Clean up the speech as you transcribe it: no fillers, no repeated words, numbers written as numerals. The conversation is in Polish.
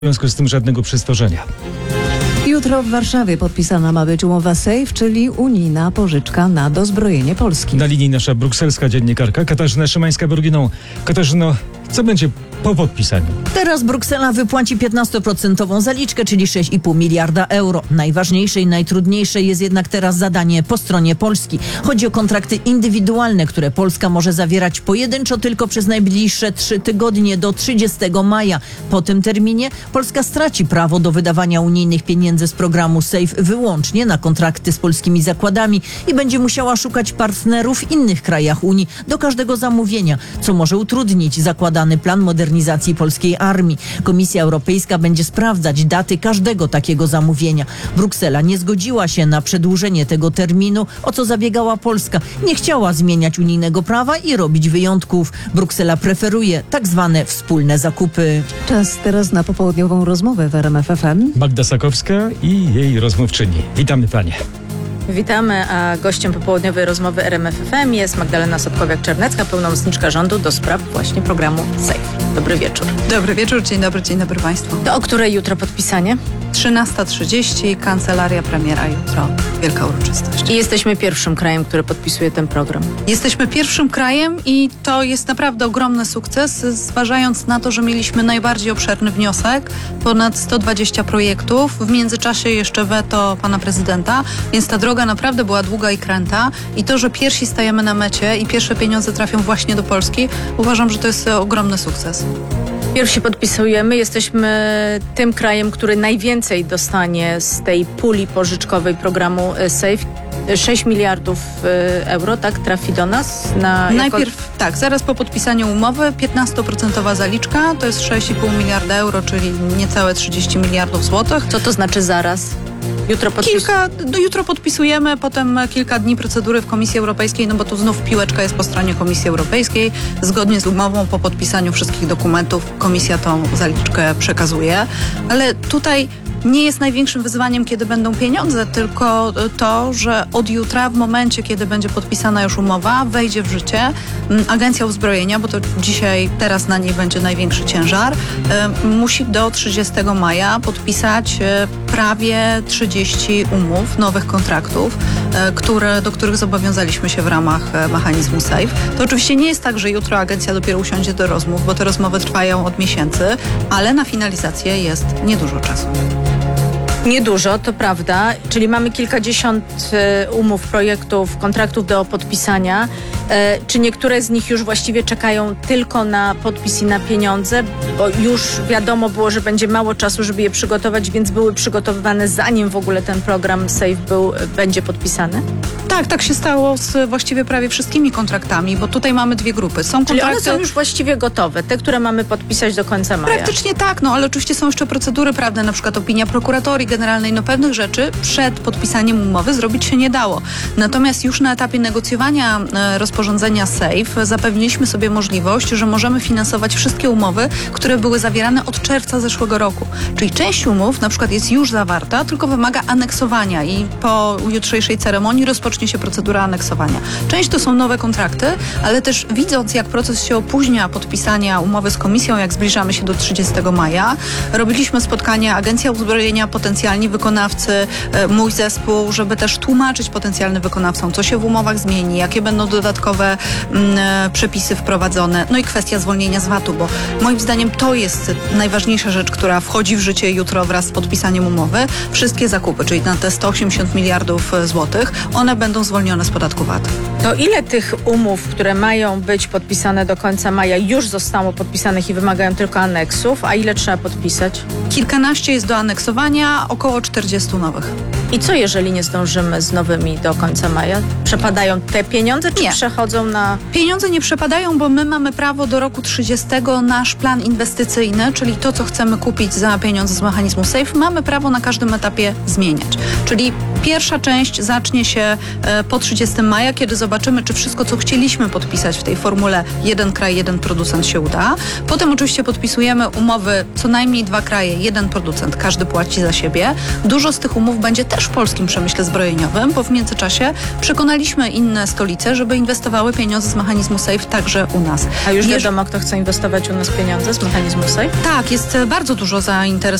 W związku z tym żadnego przystożenia. Jutro w Warszawie podpisana ma być umowa SAFE, czyli unijna pożyczka na dozbrojenie Polski. Na linii nasza brukselska dziennikarka Katarzyna Szymańska-Borginą. Katarzyno, co będzie po podpisaniu? Teraz Bruksela wypłaci 15% zaliczkę, czyli 6,5 miliarda euro. Najważniejsze i najtrudniejsze jest jednak teraz zadanie po stronie Polski. Chodzi o kontrakty indywidualne, które Polska może zawierać pojedynczo tylko przez najbliższe 3 tygodnie do 30 maja. Po tym terminie Polska straci prawo do wydawania unijnych pieniędzy z programu SAFE wyłącznie na kontrakty z polskimi zakładami i będzie musiała szukać partnerów w innych krajach Unii do każdego zamówienia, co może utrudnić zakładany plan modernizacji polskiej armii. Komisja Europejska będzie sprawdzać daty każdego takiego zamówienia. Bruksela nie zgodziła się na przedłużenie tego terminu, o co zabiegała Polska. Nie chciała zmieniać unijnego prawa i robić wyjątków. Bruksela preferuje tak zwane wspólne zakupy. Czas teraz na popołudniową rozmowę w RMF FM. Magda Sakowska i jej rozmówczyni. Witamy panie. Witamy, a gościem popołudniowej rozmowy RMF FM jest Magdalena Sobkowiak-Czernecka, pełnomocniczka rządu do spraw właśnie programu SAFE. Dobry wieczór. Dobry wieczór, dzień dobry Państwu. To o której jutro podpisanie? 13:30, kancelaria premiera jutro. Wielka uroczystość. I jesteśmy pierwszym krajem, który podpisuje ten program. Jesteśmy pierwszym krajem i to jest naprawdę ogromny sukces, zważając na to, że mieliśmy najbardziej obszerny wniosek, ponad 120 projektów, w międzyczasie jeszcze weto pana prezydenta, więc ta droga naprawdę była długa i kręta i to, że pierwsi stajemy na mecie i pierwsze pieniądze trafią właśnie do Polski, uważam, że to jest ogromny sukces. Pierwsi podpisujemy, jesteśmy tym krajem, który najwięcej dostanie z tej puli pożyczkowej programu SAFE. 6 miliardów euro, tak, trafi do nas? Najpierw, tak, zaraz po podpisaniu umowy 15% zaliczka, to jest 6,5 miliarda euro, czyli niecałe 30 miliardów złotych. Co to znaczy zaraz? Jutro podpisujemy, potem kilka dni procedury w Komisji Europejskiej, no bo tu znów piłeczka jest po stronie Komisji Europejskiej. Zgodnie z umową po podpisaniu wszystkich dokumentów Komisja tą zaliczkę przekazuje. Ale tutaj nie jest największym wyzwaniem, kiedy będą pieniądze, tylko to, że od jutra, w momencie, kiedy będzie podpisana już umowa, wejdzie w życie Agencja Uzbrojenia, bo to teraz na niej będzie największy ciężar, musi do 30 maja podpisać prawie 30 umów, nowych kontraktów, do których zobowiązaliśmy się w ramach mechanizmu SAFE. To oczywiście nie jest tak, że jutro agencja dopiero usiądzie do rozmów, bo te rozmowy trwają od miesięcy, ale na finalizację jest niedużo czasu. Niedużo, to prawda, czyli mamy kilkadziesiąt umów, projektów, kontraktów do podpisania. Czy niektóre z nich już właściwie czekają tylko na podpis i na pieniądze, bo już wiadomo było, że będzie mało czasu, żeby je przygotować, więc były przygotowywane zanim w ogóle ten program SAFE będzie podpisany? Tak się stało z właściwie prawie wszystkimi kontraktami, bo tutaj mamy dwie grupy. Czyli one są już właściwie gotowe, te, które mamy podpisać do końca maja? Praktycznie tak, ale oczywiście są jeszcze procedury prawne, na przykład opinia prokuratorii generalnej, pewnych rzeczy przed podpisaniem umowy zrobić się nie dało. Natomiast już na etapie negocjowania rozporządzenia SAFE zapewniliśmy sobie możliwość, że możemy finansować wszystkie umowy, które były zawierane od czerwca zeszłego roku. Czyli część umów na przykład jest już zawarta, tylko wymaga aneksowania i po jutrzejszej ceremonii rozpocznie się procedura aneksowania. Część to są nowe kontrakty, ale też widząc, jak proces się opóźnia podpisania umowy z Komisją, jak zbliżamy się do 30 maja, robiliśmy spotkania Agencja Uzbrojenia, potencjalni wykonawcy, mój zespół, żeby też tłumaczyć potencjalnym wykonawcom, co się w umowach zmieni, jakie będą dodatkowe przepisy wprowadzone, no i kwestia zwolnienia z VAT-u, bo moim zdaniem to jest najważniejsza rzecz, która wchodzi w życie jutro wraz z podpisaniem umowy. Wszystkie zakupy, czyli na te 180 miliardów złotych, one będą zwolnione z podatku VAT. To ile tych umów, które mają być podpisane do końca maja, już zostało podpisanych i wymagają tylko aneksów, a ile trzeba podpisać? Kilkanaście jest do aneksowania, około 40 nowych. I co, jeżeli nie zdążymy z nowymi do końca maja? Przepadają te pieniądze, czy przechodzą na... Pieniądze nie przepadają, bo my mamy prawo do roku 30 nasz plan inwestycyjny, czyli to, co chcemy kupić za pieniądze z mechanizmu SAFE, mamy prawo na każdym etapie zmieniać. Czyli Pierwsza część zacznie się po 30 maja, kiedy zobaczymy, czy wszystko, co chcieliśmy podpisać w tej formule jeden kraj, jeden producent się uda. Potem oczywiście podpisujemy umowy co najmniej 2 kraje, jeden producent, każdy płaci za siebie. Dużo z tych umów będzie też w polskim przemyśle zbrojeniowym, bo w międzyczasie przekonaliśmy inne stolice, żeby inwestowały pieniądze z mechanizmu SAFE także u nas. A już wiadomo, kto chce inwestować u nas pieniądze z mechanizmu SAFE? Tak, jest bardzo dużo zainteresowania